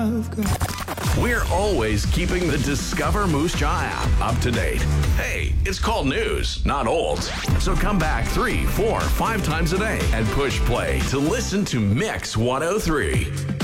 I've got. We're always keeping the Discover Moose Jaw app up to date. Hey, it's called news, not olds. So come back 3, 4, 5 times a day and push play to listen to Mix 103.